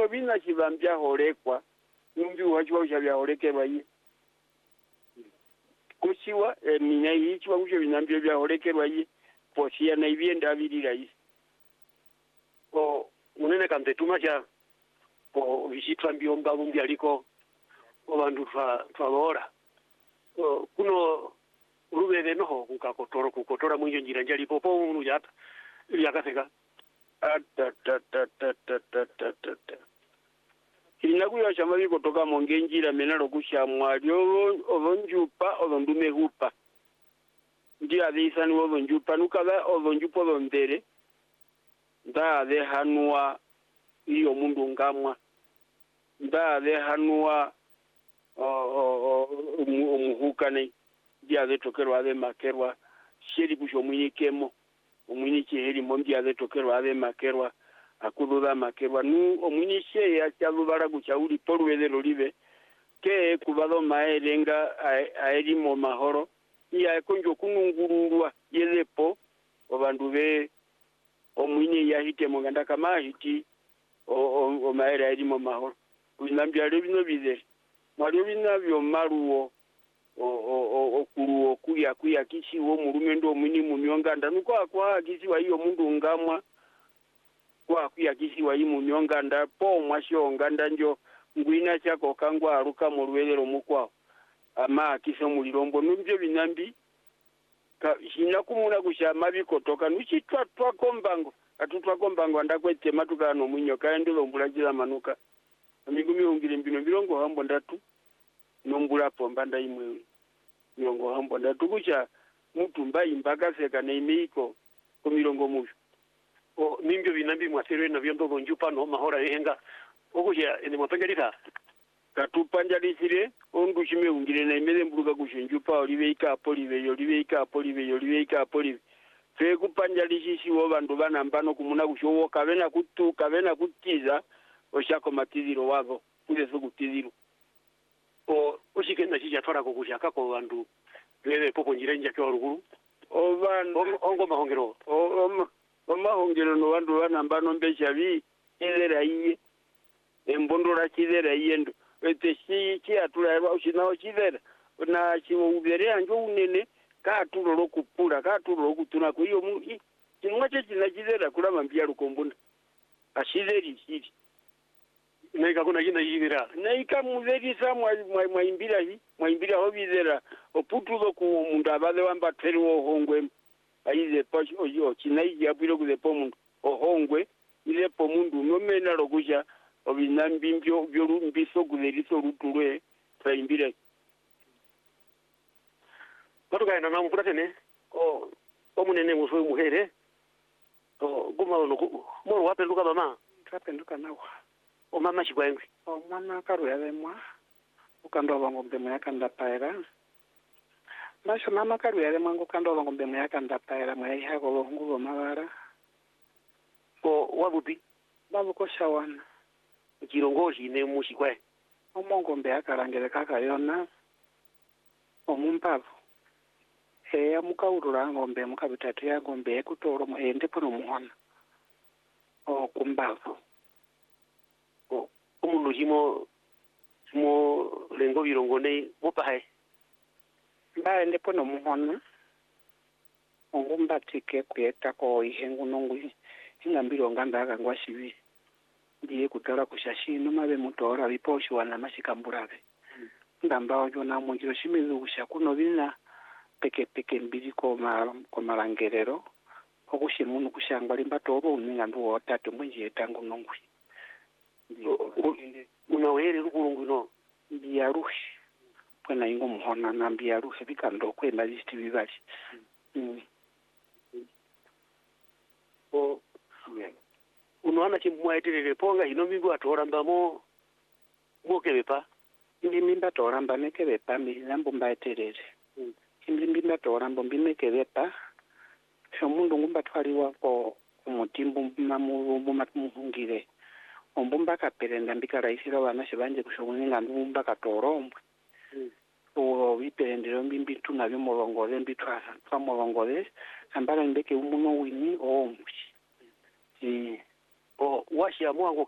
kuno bina kibambya holekwa numbi wachwa ushabya holekerwa ye kusiwa mina yichwa usho binambye bya holekerwa ye posia na ibienda abirira ye o unene kambe tumacha po visitwa mbiomba bumbi aliko obandu twabora kuno rubebe noho kukotora mwinjo njira njali popo unu yata yakafika inakuya chamabi kutoka mongenjira menalo kushamwa lyo ovonjupa ovondume hupa ndi adisani ovonjupa nukaba ovonjupa ovondere nda de hanwa iyo mundu ngamwa nda de hanwa umuhukane ndi ade tokerwa ade makerwa sheri kusho mwinikemo omwiniki heri mondi ade tokerwa ade makerwa akudura makerwa nu omwinishe ya chalubara kuchauri polwedero libe ke kubado maerenga aeri mo mahoro ya konjo kunungururwa yelepo obandu be omwini yahite muganda kama hiti o maera aeri mo mahoro binambya lebino bizere mwalyo binabyo maruo okuruo kuya kisi wo murumendo omwini mumyonganda nuko akwa kisi wa iyo mundu ngamwa kwa kuya kisi wa imu myonganda po mwasho nganda njo ngwina chako kangwa aruka mu rwelero mukwao ama kiso mulirombo numbyo binambi ka hina kumuna kushama bikotoka nuchitwa twakombango atutwa kombango ndakwete matukano munyo kaendelo mbulajira manuka amigumi ungire mbino birongo hambo ndatu nombulapo mbanda imwe mirongo hambo ndatu kucha mtu mbai mpaka seka na imeiko kumirongo musho o nimbyo binambi mwasero na byombo bonjupa no mahora yenga okuja ene mwapanjalika katupanjalisire ondu chime ungire na imele mbuluka kushenjupa oliveika apolive fe kupanjalisisi wo bandu bana mbano kumuna kushowo kavena kutiza oshako matiziro wavo kuleso kutiziro o ushikenda chicha twara kukushaka ko bandu bebe popo njirenja kwa ruguru o bandu ongo mahongero omahongero no bandu bana mbano mbeshabi izera iye embondora chizera iye ndo ete chi atula eba ushinaho chizera na chiwo ubere anjo unene ka tulo kupula ka tulo kutuna ko iyo mu chimwache chinachizera kula mambia rukombunda ashizeri shiri naika kuna jina yibira naika muzeri sa mwa hobizera oputulo ku mundu abale wamba teriwo hongwe aize pacho oyo chinaiji yapiro kuzepo mundu ohongwe ile po mundu nomena lokusha obinambi mbyo byolumbiso kuzeriso rutulwe saimbira Patukaenda na mpuratene omunene muswe muhere guma no mo wapenduka bama trapenduka nawa o mama chigwengwe o mwana karuya lemwa ukando bangombe mwakanda paira basho mama karuya lemwa ngokando bangombe mwakanda paira mwayi hako ngubo mabara ko wabubi babuko shawana kirongozi ne mushigwe omongombe akarangere kakayona omumpavu eya mukaurura ngombe mukabitatu ya ngombe ekutoro muende pono muhona kumbavu umuntu jimo lengo birongone bopahe mbaye ndipo no muhona ngumbatike kuyeta ko ihengu nongwi ingambiro ngandaka ngwashibi ndiye kutala kushashino mabe mutora biposhi wana mashikamburabe ndamba ojo na mujiro shimizu kushakuno bina peke mbiri ko marangerero okushimunu kushangwa limbato obo uninga ndu otatu mwenje tangu nongwi unawere rukurungu no biyarushi pwana ingo muhona na biyarushi bikando kwenda listi bibali unoana chimwaiterere ponga ino mingu atoramba mo kebepa ndi mimba toramba nekebepa milambo mbaiterere ndi mimba toramba mbimekebepa shomundu ngumba twaliwa ko umutimbu mamu matumuhungire ombumba kaperenda mbikaraisira bana shibanje kushomuninga ndumba katorombwe o biperendero mbimbi tunabyo mulongole mbitwa twamulongole ambara mbeke umuno wini omushi o washi amwango